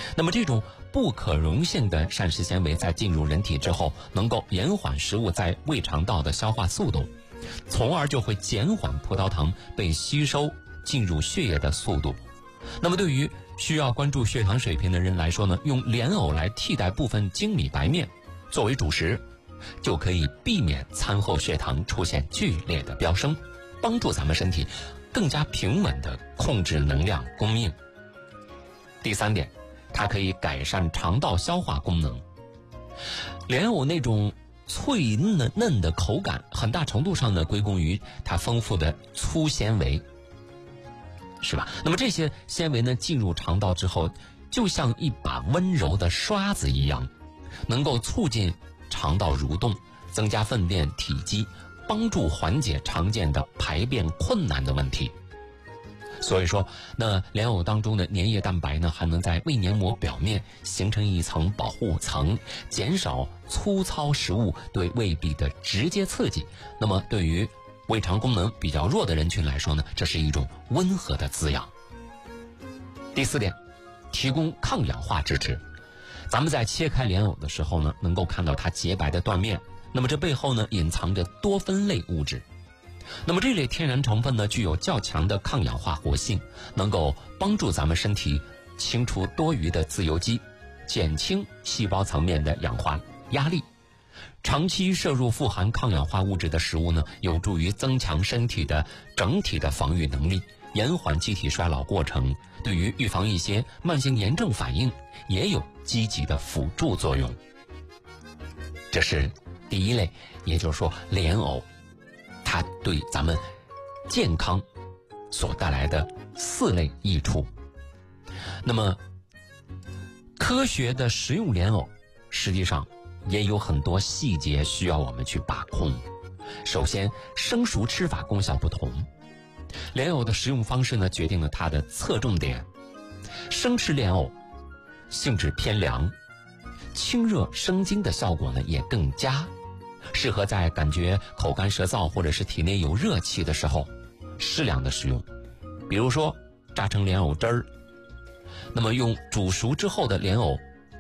那么这种不可溶性的膳食纤维在进入人体之后，能够延缓食物在胃肠道的消化速度，从而就会减缓葡萄糖被吸收进入血液的速度。那么对于需要关注血糖水平的人来说呢，用莲藕来替代部分精米白面作为主食，就可以避免餐后血糖出现剧烈的飙升，帮助咱们身体更加平稳地控制能量供应。第3点，它可以改善肠道消化功能。莲藕那种脆嫩的口感，很大程度上呢归功于它丰富的粗纤维，是吧？那么这些纤维呢进入肠道之后，就像一把温柔的刷子一样，能够促进肠道蠕动，增加粪便体积，帮助缓解常见的排便困难的问题。所以说，那莲藕当中的粘液蛋白呢，还能在胃黏膜表面形成一层保护层，减少粗糙食物对胃壁的直接刺激。那么对于胃肠功能比较弱的人群来说呢，这是一种温和的滋养。第4点，提供抗氧化支持。咱们在切开莲藕的时候呢，能够看到它洁白的断面，那么这背后呢隐藏着多酚类物质。那么这类天然成分呢，具有较强的抗氧化活性，能够帮助咱们身体清除多余的自由基，减轻细胞层面的氧化压力。长期摄入富含抗氧化物质的食物呢，有助于增强身体的整体的防御能力，延缓机体衰老过程，对于预防一些慢性炎症反应也有积极的辅助作用。这是第一类，也就是说莲藕它对咱们健康所带来的4类益处。那么科学的食用莲藕实际上也有很多细节需要我们去把控。首先，生熟吃法功效不同，莲藕的食用方式呢决定了它的侧重点。生吃莲藕性质偏凉，清热生津的效果呢也更佳，适合在感觉口干舌燥或者是体内有热气的时候适量的食用。比如说榨成莲藕汁儿，那么用煮熟之后的莲藕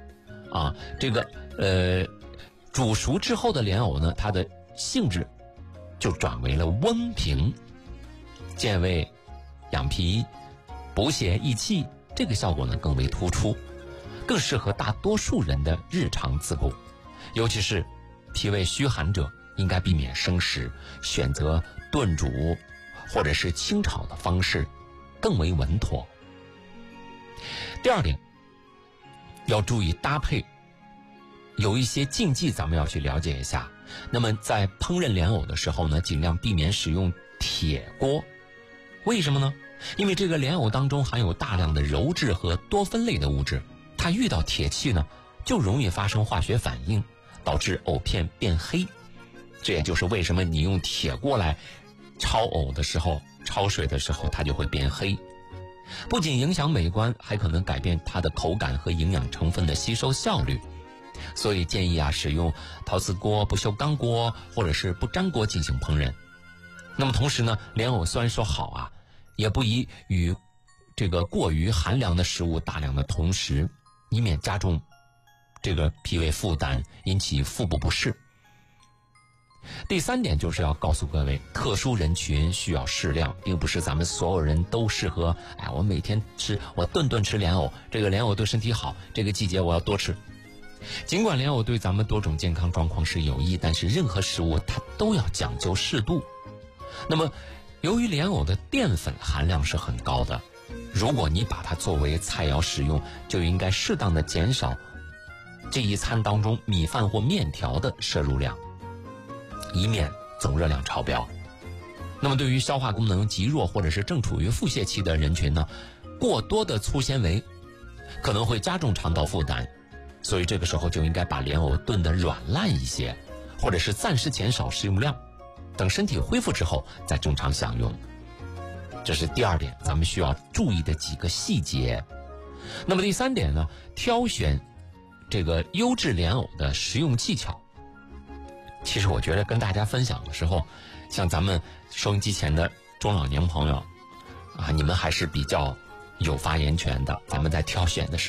煮熟之后的莲藕呢，它的性质就转为了温平，健胃养脾补血益气，这个效果呢更为突出，更适合大多数人的日常自顾。尤其是脾胃虚寒者，应该避免生食，选择炖煮或者是清炒的方式更为稳妥。第2点，要注意搭配，有一些禁忌咱们要去了解一下。那么在烹饪莲藕的时候呢，尽量避免使用铁锅。为什么呢？因为这个莲藕当中含有大量的鞣质和多酚类的物质，它遇到铁器呢就容易发生化学反应，导致藕片变黑。这也就是为什么你用铁锅来焯藕的时候，焯水的时候它就会变黑，不仅影响美观，还可能改变它的口感和营养成分的吸收效率。所以建议使用陶瓷锅、不锈钢锅或者是不粘锅进行烹饪。那么同时呢，莲藕虽然说好也不宜与这个过于寒凉的食物大量的同食，以免加重这个脾胃负担，引起腹部不适。第3点就是要告诉各位，特殊人群需要适量，并不是咱们所有人都适合我每天吃，我顿吃莲藕，这个莲藕对身体好，这个季节我要多吃。尽管莲藕对咱们多种健康状况是有益，但是任何食物它都要讲究适度。那么由于莲藕的淀粉含量是很高的，如果你把它作为菜肴使用，就应该适当的减少这一餐当中米饭或面条的摄入量，以免总热量超标。那么对于消化功能极弱或者是正处于腹泻期的人群呢，过多的粗纤维可能会加重肠道负担，所以这个时候就应该把莲藕炖得软烂一些，或者是暂时减少食用量，等身体恢复之后再正常享用。这是第2点咱们需要注意的几个细节。那么第3点呢，挑选这个优质莲藕的食用技巧。其实我觉得跟大家分享的时候，像咱们收音机前的中老年朋友你们还是比较有发言权的。咱们在挑选的时候